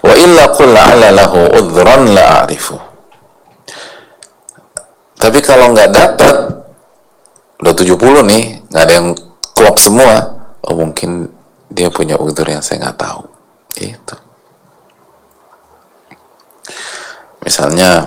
Wa illa qul la'alla lahu udhran la'arifu. Tapi kalau nggak dapat, udah 70 nih, nggak ada yang klop semua, oh mungkin dia punya udhur yang saya nggak tahu. Gitu. Misalnya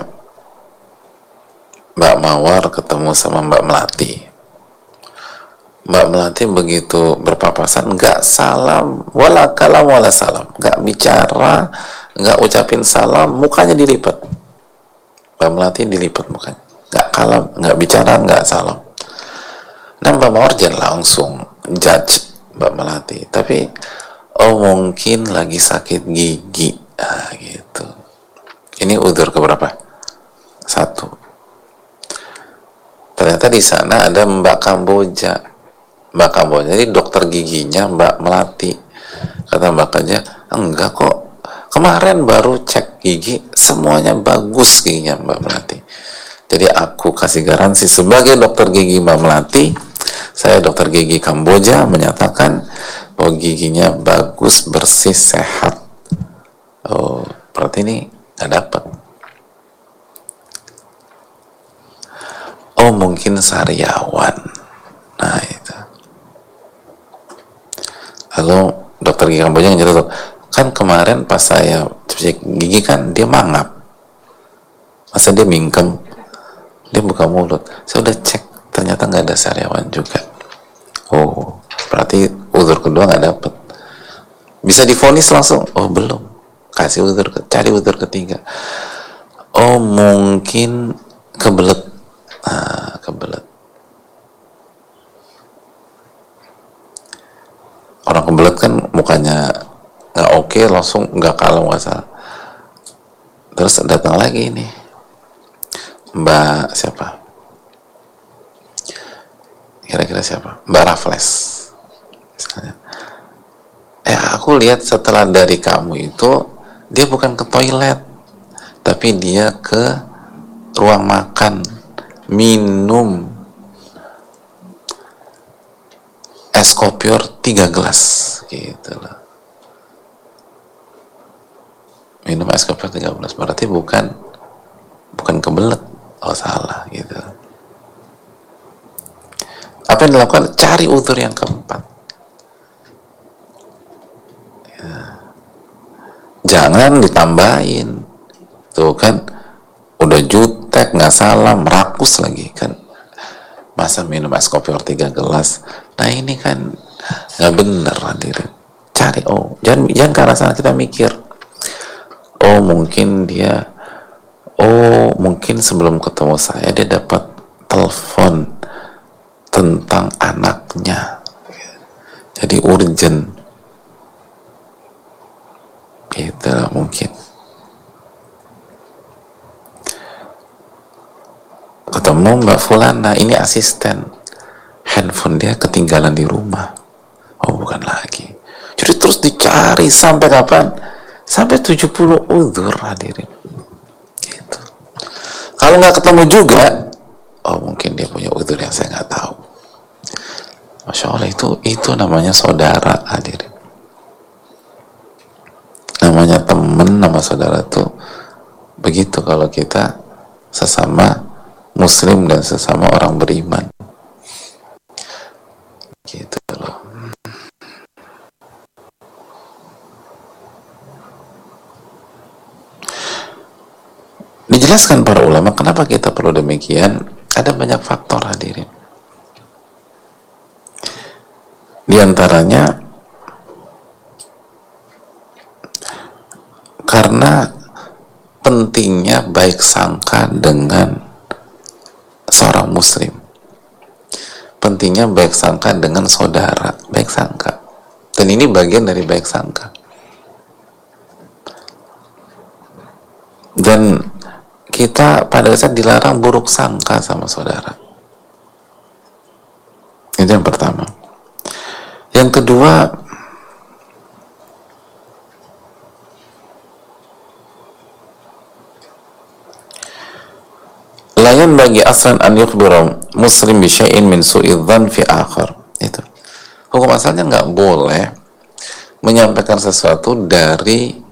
Mbak Mawar ketemu sama Mbak Melati. Mbak Melati begitu berpapasan, nggak salam, wala kalam wala salam, nggak bicara, nggak ucapin salam, mukanya dilipat. Mbak Melati dilipat mukanya, nggak kalam, nggak bicara, nggak salam. Nah Mbak Mawar jangan langsung judge Mbak Melati, tapi oh mungkin lagi sakit gigi, gitu. Ini udzur keberapa? 1. Ternyata di sana ada Mbak Kamboja. Mbak Kamboja, jadi dokter giginya Mbak Melati. Kata Mbak Kamboja, enggak kok, kemarin baru cek gigi, semuanya bagus giginya Mbak Melati. Jadi aku kasih garansi sebagai dokter gigi Mbak Melati, saya dokter gigi Kamboja menyatakan bahwa giginya bagus, bersih, sehat. Oh, berarti ini nggak dapat. Oh, mungkin sariawan. Nah, itu. Lalu dokter gigi Kamboja ngejelas, kan kemarin pas saya cek gigi kan dia mangap. Masa dia mingkem? Dia buka mulut. Saya udah cek, ternyata nggak ada sariawan juga. Oh, berarti udzur kedua nggak dapet. Bisa divonis langsung? Oh, belum. Kasih udzur, cari udzur ketiga. Oh, mungkin kebelet. Kebelet. Orang kebelet kan mukanya nggak oke, langsung nggak kalem, nggak salah. Terus datang lagi ini Mbak siapa? Kira-kira siapa? Mbak Raffles misalnya. Aku lihat setelah dari kamu itu dia bukan ke toilet, tapi dia ke ruang makan, minum es kopior 3 gelas gitu loh. Minum es kopior 3 gelas berarti bukan kebelet. Oh, salah gitu. Apa yang dilakukan? Cari udzur yang keempat. Ya. Jangan ditambahin. Tuh kan udah jutek, nggak salam, rakus lagi kan. Masa minum es kopior 3 gelas. Nah ini kan nggak bener, hadirin. Cari, jangan ke arah sana, kita mikir. Mungkin sebelum ketemu saya dia dapat telepon tentang anaknya, jadi urgent gitu lah mungkin. Ketemu Mbak Fulana, ini asisten, handphone dia ketinggalan di rumah. Oh, bukan lagi. Jadi terus dicari sampai kapan? Sampai 70 udzur, hadirin. Gitu. Kalau nggak ketemu juga, oh mungkin dia punya udzur yang saya nggak tahu. Masya Allah, itu namanya saudara, hadirin. Namanya temen, nama saudara tuh begitu kalau kita sesama muslim dan sesama orang beriman. Gitu loh. Dijelaskan para ulama kenapa kita perlu demikian. Ada banyak faktor, hadirin. Di antaranya karena pentingnya baik sangka dengan seorang muslim. Pentingnya baik sangka dengan saudara, baik sangka. Dan ini bagian dari baik sangka. Dan kita pada saat dilarang buruk sangka sama saudara. Itu yang pertama. Yang kedua, layan bagi aslan an yukhbira muslim bi syai'in min su'i dzan fi akhar. Itu hukum asalnya nggak boleh menyampaikan sesuatu dari